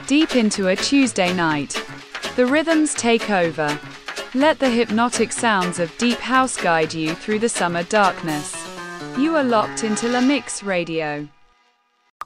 deep into a Tuesday night. The rhythms take over. Let the hypnotic sounds of deep house guide you through the summer darkness. You are locked into La Mix Radio.